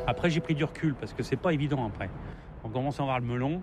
Après, j'ai pris du recul parce que c'est pas évident après. On commence à avoir le melon,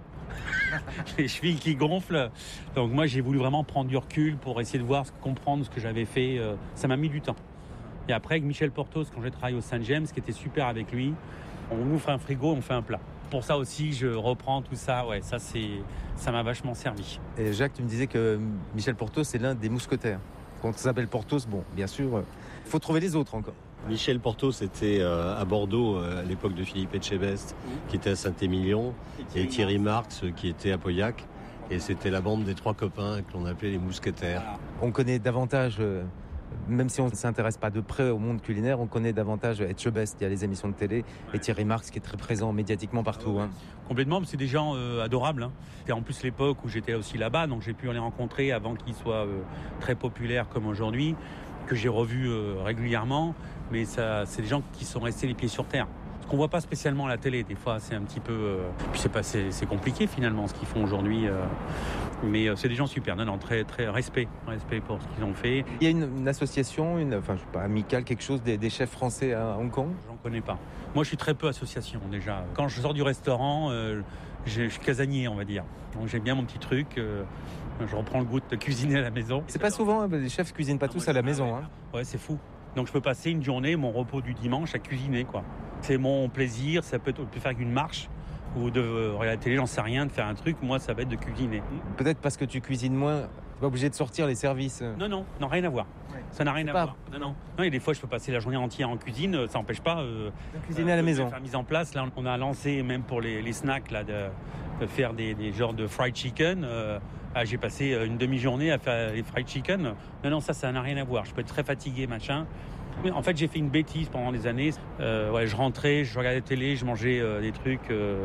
les chevilles qui gonflent. Donc moi, j'ai voulu vraiment prendre du recul pour essayer de voir, comprendre ce que j'avais fait. Ça m'a mis du temps. Et après, avec Michel Portos, quand j'ai travaillé au Saint James, ce qui était super avec lui, on ouvre un frigo, on fait un plat. Pour ça aussi, je reprends tout ça. Ouais, ça m'a vachement servi. Et Jacques, tu me disais que Michel Portos, c'est l'un des mousquetaires. Quand on s'appelle Portos, bon, bien sûr, il faut trouver les autres encore. Michel Portos était à Bordeaux à l'époque de Philippe Etchebest, qui était à Saint-Émilion, et Thierry Marx qui était à Pauillac. Et c'était la bande des 3 copains que l'on appelait les mousquetaires. On connaît davantage, même si on ne s'intéresse pas de près au monde culinaire, on connaît davantage Etchebest, il y a les émissions de télé, et Thierry Marx qui est très présent médiatiquement partout. Hein. Complètement, c'est des gens adorables. Hein. C'était en plus l'époque où j'étais aussi là-bas, donc j'ai pu les rencontrer avant qu'ils soient très populaires comme aujourd'hui, que j'ai revus régulièrement. Mais ça, c'est des gens qui sont restés les pieds sur terre. Ce qu'on voit pas spécialement à la télé, des fois, c'est un petit peu... Puis c'est compliqué finalement ce qu'ils font aujourd'hui. Mais c'est des gens super. Non, très, très respect pour ce qu'ils ont fait. Il y a une association, enfin, je sais pas, amicale, quelque chose des chefs français à Hong Kong ? J'en connais pas. Moi, je suis très peu association déjà. Quand je sors du restaurant, je suis casanier, on va dire. Donc j'ai bien mon petit truc. Je reprends le goût de cuisiner à la maison. C'est pas souvent, les chefs cuisinent pas tous à la maison. Hein. Ouais, c'est fou. Donc je peux passer une journée, mon repos du dimanche, à cuisiner, quoi. C'est mon plaisir, ça peut faire une marche ou de regarder la télé, j'en sais rien, de faire un truc. Moi, ça va être de cuisiner. Peut-être parce que tu cuisines moins, t'es pas obligé de sortir les services. Non, rien à voir. Ouais. Ça n'a rien à voir. Non. Et des fois, je peux passer la journée entière en cuisine, ça n'empêche pas de cuisiner à la maison. De faire mise en place. Là, on a lancé même pour les snacks là de faire des genres de fried chicken. J'ai passé une demi-journée à faire les fried chicken. Non, ça n'a rien à voir. Je peux être très fatigué, machin. Mais en fait, j'ai fait une bêtise pendant des années. Je rentrais, je regardais la télé, je mangeais des trucs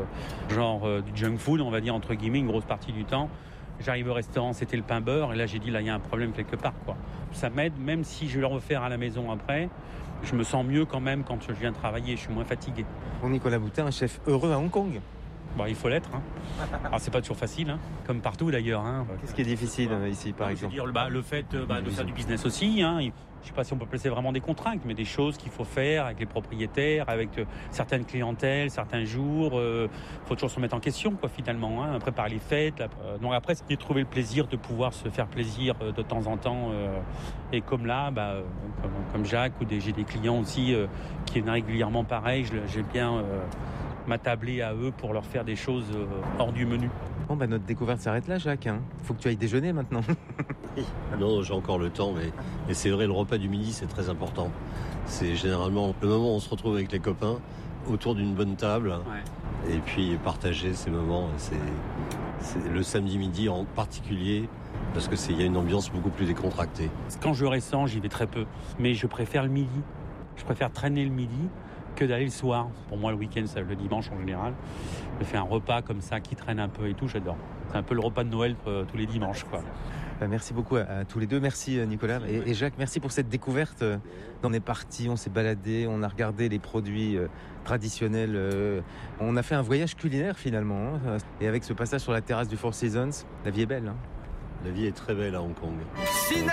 du junk food, on va dire, entre guillemets, une grosse partie du temps. J'arrive au restaurant, c'était le pain beurre, et là, j'ai dit, là, il y a un problème quelque part, quoi. Ça m'aide, même si je vais le refaire à la maison après. Je me sens mieux quand même quand je viens travailler, je suis moins fatigué. Pour Nicolas Boutin, un chef heureux à Hong Kong. Bon, il faut l'être. Hein. Alors, c'est pas toujours facile, hein, comme partout d'ailleurs. Hein. Qu'est-ce qui est difficile ici, par exemple ? Je veux dire, le fait de faire du business aussi. Hein. Je sais pas si on peut placer vraiment des contraintes, mais des choses qu'il faut faire avec les propriétaires, avec certaines clientèles, certains jours. Faut toujours se remettre en question, quoi, finalement. Hein. Préparer les fêtes. Donc après, c'est trouver le plaisir de pouvoir se faire plaisir de temps en temps. Et comme là, comme Jacques, ou j'ai des clients aussi qui viennent régulièrement pareil. J'ai bien... m'attabler à eux pour leur faire des choses hors du menu. Bon, notre découverte s'arrête là, Jacques. Faut que tu ailles déjeuner maintenant. Non, j'ai encore le temps, mais c'est vrai, le repas du midi, c'est très important. C'est généralement le moment où on se retrouve avec les copains autour d'une bonne table, et puis partager ces moments. C'est le samedi midi en particulier, parce que il y a une ambiance beaucoup plus décontractée. Quand je ressens, j'y vais très peu, mais je préfère le midi. Je préfère traîner le midi que d'aller le soir. Pour moi, le week-end, c'est le dimanche en général. Je fais un repas comme ça qui traîne un peu et tout, j'adore. C'est un peu le repas de Noël tous les dimanches, quoi. Merci beaucoup à tous les deux. Merci Nicolas et Jacques. Merci pour cette découverte. On est parti, on s'est baladé, on a regardé les produits traditionnels. On a fait un voyage culinaire finalement. Hein. Et avec ce passage sur la terrasse du Four Seasons, la vie est belle. Hein. La vie est très belle à Hong Kong. Ciné